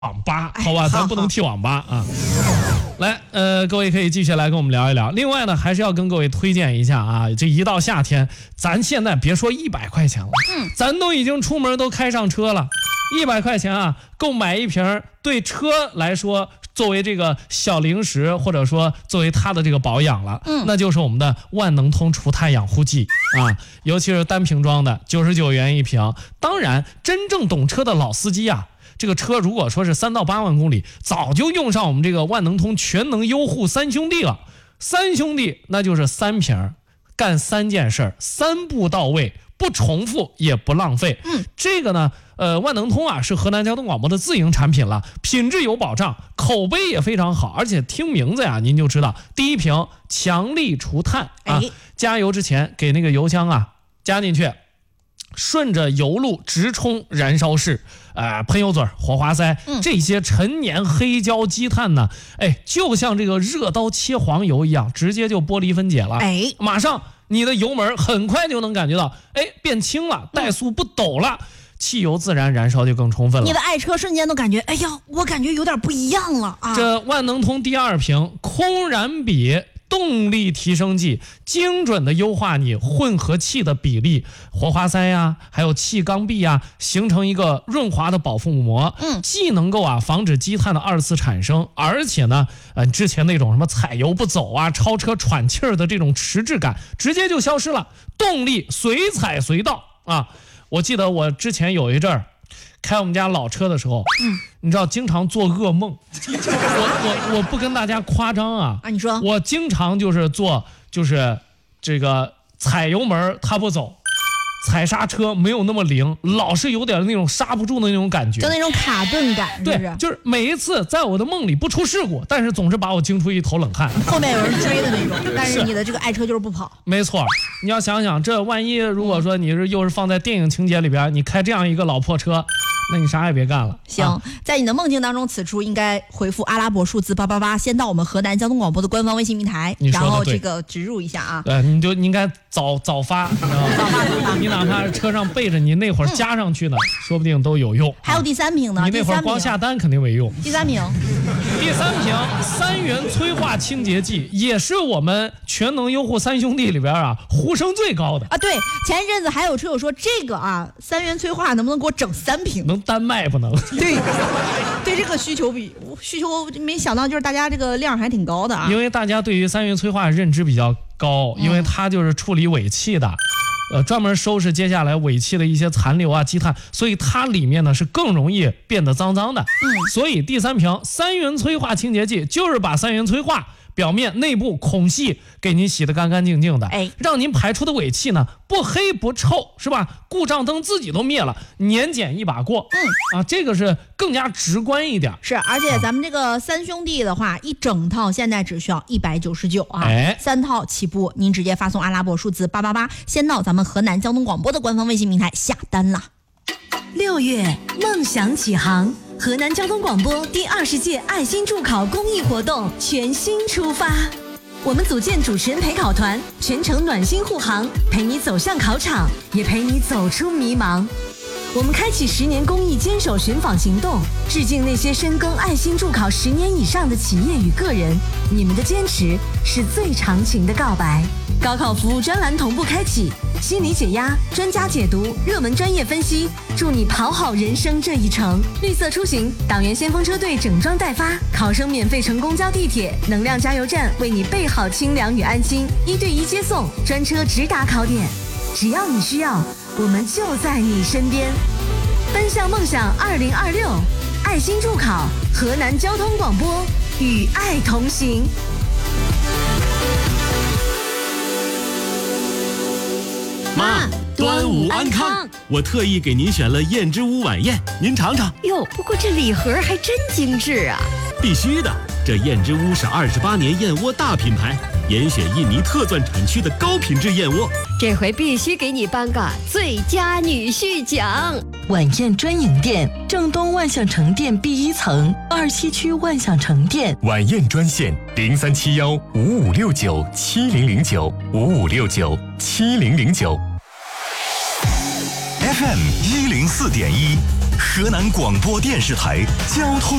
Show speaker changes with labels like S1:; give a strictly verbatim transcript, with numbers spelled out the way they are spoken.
S1: 网吧，好吧，咱不能替网吧啊。来，呃，各位可以继续来跟我们聊一聊。另外呢，还是要跟各位推荐一下啊，这一到夏天，咱现在别说一百块钱了，嗯，咱都已经出门都开上车了，一百块钱啊，够买一瓶对车来说作为这个小零食，或者说作为它的这个保养了，嗯，那就是我们的万能通除碳养护剂啊，尤其是单瓶装的，九十九元一瓶。当然，真正懂车的老司机啊。这个车如果说是三到八万公里，早就用上我们这个万能通全能优护三兄弟了。三兄弟那就是三瓶，干三件事，三步到位，不重复也不浪费。嗯，这个呢，呃，万能通啊是河南交通广播的自营产品了，品质有保障，口碑也非常好，而且听名字呀，您就知道，第一瓶强力除碳啊，加油之前给那个油枪啊加进去。顺着油路直冲燃烧室，呃，喷油嘴、火花塞，嗯、这些陈年黑胶积碳呢，哎，就像这个热刀切黄油一样，直接就剥离分解了。哎，马上你的油门很快就能感觉到，哎，变轻了，怠速不抖了。嗯，汽油自然燃烧就更充分了，
S2: 你的爱车瞬间都感觉，哎呀，我感觉有点不一样了啊！
S1: 这万能通第二瓶空燃比动力提升剂，精准的优化你混合气的比例，火花塞呀，还有气缸壁呀，形成一个润滑的保护膜，嗯，既能够啊防止积碳的二次产生，而且呢，呃，之前那种什么踩油不走啊、超车喘气儿的这种迟滞感，直接就消失了，动力随踩随到啊！我记得我之前有一阵儿开我们家老车的时候，嗯，你知道经常做噩梦，我我我不跟大家夸张啊，
S2: 啊，你说，
S1: 我经常就是做就是这个踩油门它不走，踩刹车没有那么灵，老是有点那种刹不住的那种感觉，
S2: 就那种卡顿感，
S1: 对，
S2: 是不是？
S1: 就是每一次在我的梦里不出事故，但是总是把我惊出一头冷汗，
S2: 后面有人追的那种，但是你的这个爱车就是不跑。
S1: 没错，你要想想，这万一如果说你是又是放在电影情节里边，你开这样一个老破车，那你啥也别干了。
S2: 行，啊、在你的梦境当中，此处应该回复阿拉伯数字八八八，先到我们河南交通广播的官方微信平台，然后这个植入一下啊。
S1: 对，你就你应该早早发，你知道吗？
S2: 早发早发，
S1: 你哪怕车上备着，你那会儿加上去呢，嗯、说不定都有用。
S2: 还有第三瓶呢，
S1: 你那会儿光下单肯定没用。
S2: 第三瓶，
S1: 第三瓶三元催化清洁剂，也是我们全能优护三兄弟里边啊呼声最高的
S2: 啊。对，前一阵子还有车友说这个啊三元催化能不能给我整三瓶？
S1: 能单卖不能？
S2: 对，对这个需求比需求没想到就是大家这个量还挺高的啊。
S1: 因为大家对于三元催化认知比较高，因为它就是处理尾气的。呃，专门收拾接下来尾气的一些残留啊、积碳，所以它里面呢是更容易变得脏脏的。嗯，所以第三瓶三元催化清洁剂就是把三元催化表面、内部孔隙给您洗得干干净净的，哎，让您排出的尾气呢不黑不臭，是吧？故障灯自己都灭了，年检一把过。嗯，啊，这个是更加直观一点。
S2: 是，而且咱们这个三兄弟的话，一整套现在只需要一百九十九啊，哎，三套起步，您直接发送阿拉伯数字八八八，先到咱们河南交通广播的官方微信平台下单啦。
S3: 六月，梦想起航。河南交通广播第二十届爱心助考公益活动全新出发，我们组建主持人陪考团，全程暖心护航，陪你走向考场，也陪你走出迷茫。我们开启十年公益坚守寻访行动，致敬那些深耕爱心助考十年以上的企业与个人，你们的坚持是最长情的告白。高考服务专栏同步开启，心理解压、专家解读、热门专业分析，祝你跑好人生这一程。绿色出行，党员先锋车队整装待发，考生免费乘公交地铁，能量加油站为你备好清凉与安心，一对一接送，专车直达考点。只要你需要，我们就在你身边。奔向梦想二零二六，爱心助考，河南交通广播与爱同行。
S4: 妈，端午安康！我特意给您选了燕之屋晚宴，您尝尝。
S5: 哟，不过这礼盒还真精致啊！
S4: 必须的，这燕之屋是二十八年燕窝大品牌，严选印尼特钻产区的高品质燕窝。
S5: 这回必须给你颁个最佳女婿奖。
S6: 晚宴专营店，正东万象城店 B 一层，二七区万象城店。
S7: 晚宴专线零三七幺五五六九七零零九五五六九七零零九。
S8: F M 一零四点一， 河南广播电视台交通